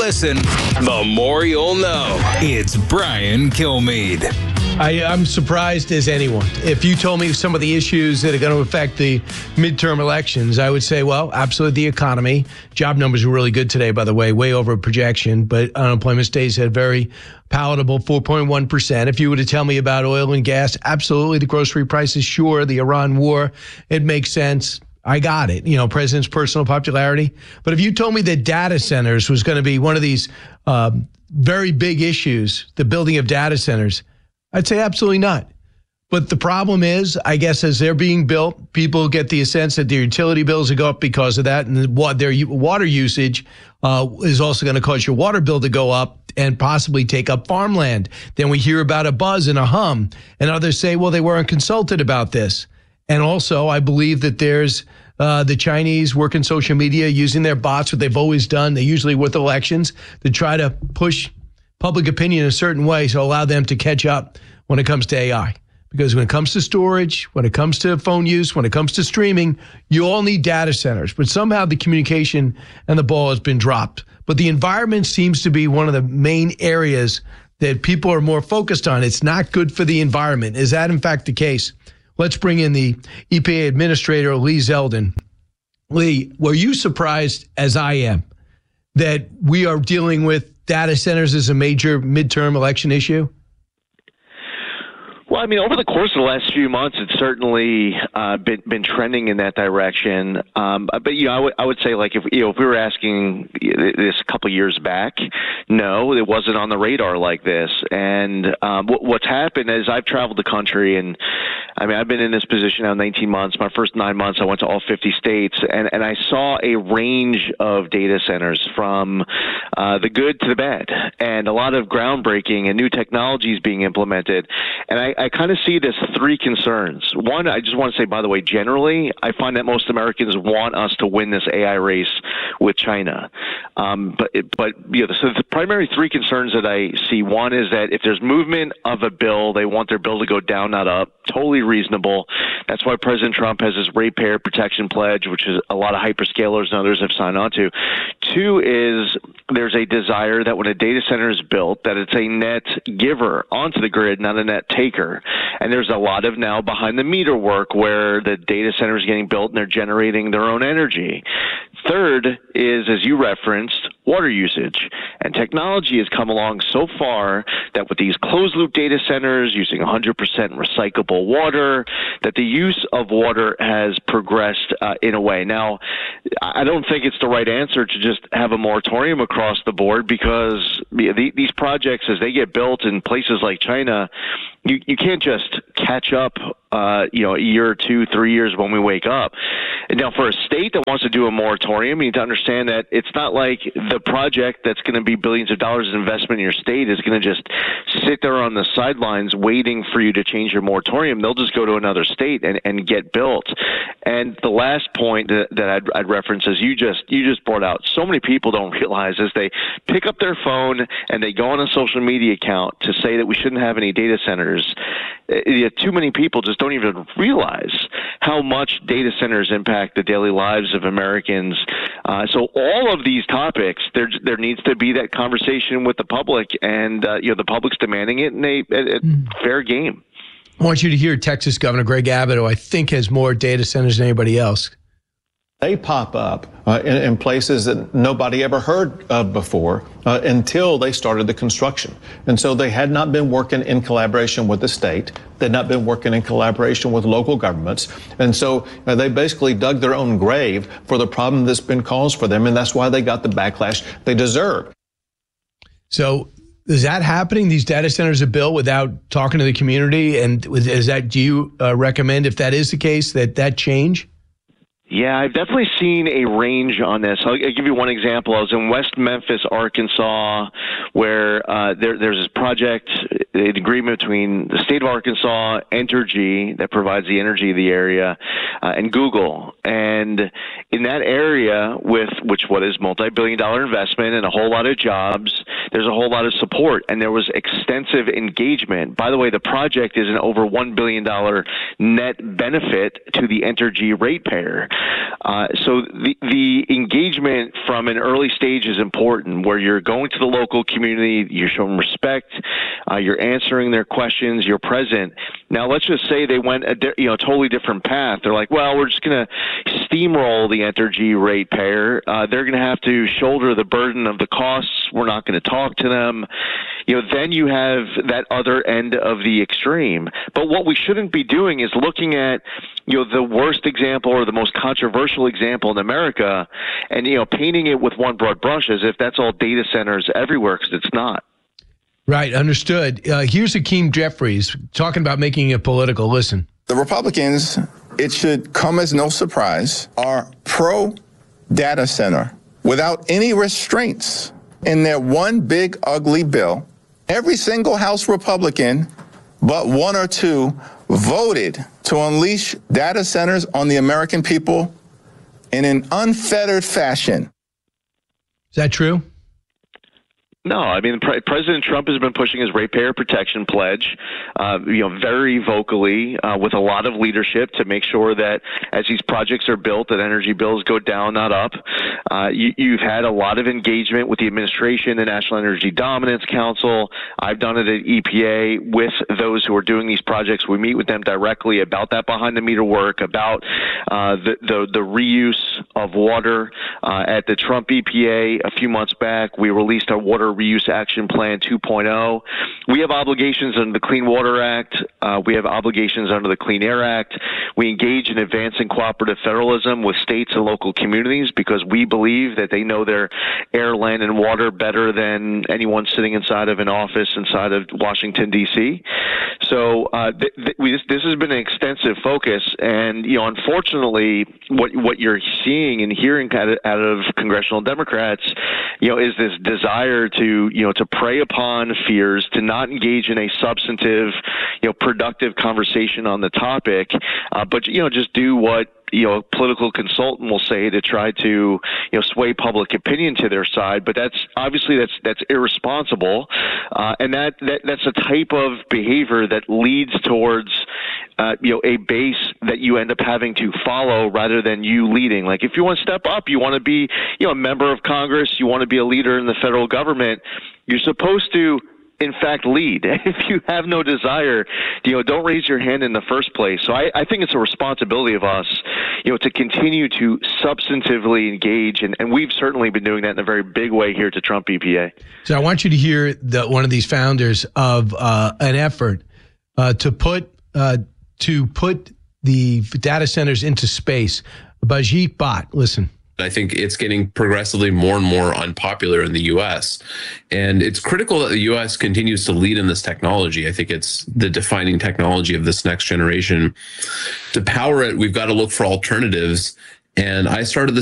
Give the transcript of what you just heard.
listen, the more you'll know. It's Brian Kilmeade. I'm surprised as anyone. If you told me some of the issues that are going to affect the midterm elections, I would say, well, absolutely the economy. Job numbers were really good today, by the way, way over projection, but unemployment stays at very palatable 4.1%. If you were to tell me about oil and gas, absolutely the grocery prices, sure, the Iran war, it makes sense. I got it. You know, president's personal popularity. But if you told me that data centers was going to be one of these very big issues, the building of data centers, I'd say absolutely not. But the problem is, I guess, as they're being built, people get the sense that their utility bills will go up because of that. And their water usage is also going to cause your water bill to go up and possibly take up farmland. Then we hear about a buzz and a hum. And others say, well, they weren't consulted about this. And also, I believe that there's the Chinese working social media using their bots, what they've always done. They usually with elections to try to push public opinion a certain way, so allow them to catch up when it comes to AI. Because when it comes to storage, when it comes to phone use, when it comes to streaming, you all need data centers. But somehow the communication and the ball has been dropped. But the environment seems to be one of the main areas that people are more focused on. It's not good for the environment. Is that in fact the case? Let's bring in the EPA Administrator, Lee Zeldin. Lee, were you surprised, as I am, that we are dealing with data centers as a major midterm election issue? Well, I mean, over the course of the last few months, it's certainly been trending in that direction. But you know, I would say, like, if we were asking this a couple of years back, no, it wasn't on the radar like this. And what's happened is I've traveled the country, and I mean, I've been in this position now 19 months. My first 9 months, I went to all 50 states, and I saw a range of data centers from the good to the bad, and a lot of groundbreaking and new technologies being implemented. And I kind of see this three concerns. One, I just want to say, by the way, generally, I find that most Americans want us to win this AI race with China. But you know, so the primary three concerns that I see, one is that if there's movement of a bill, they want their bill to go down, not up. Totally reasonable. That's why President Trump has his ratepayer protection pledge, which is a lot of hyperscalers and others have signed on to. Two is there's a desire that when a data center is built, that it's a net giver onto the grid, not a net taker. And there's a lot of now behind the meter work where the data center is getting built and they're generating their own energy. Third is, as you referenced, water usage. And technology has come along so far that with these closed-loop data centers using 100% recyclable water, that the use of water has progressed in a way. Now, I don't think it's the right answer to just have a moratorium across the board, because these projects, as they get built in places like China, you can't just catch up, a year or 2, 3 years when we wake up. And now, for a state that wants to do a moratorium, you need to understand that it's not like the project that's going to be billions of dollars in investment in your state is going to just sit there on the sidelines waiting for you to change your moratorium. They'll just go to another state and get built. And the last point that I'd reference is you just brought out, so many people don't realize as they pick up their phone and they go on a social media account to say that we shouldn't have any data centers. Too many people just don't even realize how much data centers impact the daily lives of Americans. So all of these topics, there needs to be that conversation with the public, and the public's demanding it in a fair game. I want you to hear Texas Governor Greg Abbott, who I think has more data centers than anybody else. They pop up in places that nobody ever heard of before until they started the construction. And so they had not been working in collaboration with the state. They'd not been working in collaboration with local governments. And so they basically dug their own grave for the problem that's been caused for them. And that's why they got the backlash they deserve. So is that happening? These data centers are built without talking to the community? And do you recommend, if that is the case, that change? Yeah, I've definitely seen a range on this. I'll give you one example. I was in West Memphis, Arkansas, where there's this project, an agreement between the state of Arkansas, Entergy, that provides the energy of the area, and Google. And in that area, what is multi-billion-dollar investment and a whole lot of jobs, there's a whole lot of support, and there was extensive engagement. By the way, the project is an over $1 billion net benefit to the Entergy ratepayer. So the engagement from an early stage is important, where you're going to the local community, you're showing respect, you're answering their questions, you're present. Now, let's just say they went a totally different path. They're like, well, we're just going to steamroll the Entergy ratepayer. They're going to have to shoulder the burden of the costs. We're not going to talk to them. Then you have that other end of the extreme. But what we shouldn't be doing is looking at, the worst example or the most controversial example in America and, painting it with one broad brush as if that's all data centers everywhere, because it's not. Right. Understood. Here's Hakeem Jeffries talking about making it political. Listen. The Republicans, it should come as no surprise, are pro-data center without any restraints in their one big ugly bill. Every single House Republican, but one or two, voted to unleash data centers on the American people in an unfettered fashion. Is that true? No, I mean, President Trump has been pushing his ratepayer protection pledge, very vocally, with a lot of leadership to make sure that as these projects are built, that energy bills go down, not up. You've had a lot of engagement with the administration, the National Energy Dominance Council. I've done it at EPA with those who are doing these projects. We meet with them directly about that behind-the-meter work, about the reuse of water. At the Trump EPA a few months back, we released our Water Reuse Action Plan 2.0. We have obligations under the Clean Water Act. We have obligations under the Clean Air Act. We engage in advancing cooperative federalism with states and local communities because we believe that they know their air, land, and water better than anyone sitting inside of an office inside of Washington, D.C. So this has been an extensive focus, and unfortunately, what you're seeing and hearing out of congressional Democrats, is this desire to prey upon fears, to not engage in a substantive, productive conversation on the topic, but just do what a political consultant will say to try to sway public opinion to their side. But that's obviously that's irresponsible, and that's a type of behavior that leads towards a base that you end up having to follow rather than you leading. Like, if you want to step up, you want to be a member of Congress, you want to be a leader in the federal government, you're supposed to in fact lead. If you have no desire, don't raise your hand in the first place. So I think it's a responsibility of us, to continue to substantively engage, and we've certainly been doing that in a very big way here at the Trump EPA. So I want you to hear one of these founders of an effort to put the data centers into space. Bajit Bhatt, listen. I think it's getting progressively more and more unpopular in the U.S. And it's critical that the U.S. continues to lead in this technology. I think it's the defining technology of this next generation. To power it, we've got to look for alternatives. And I started this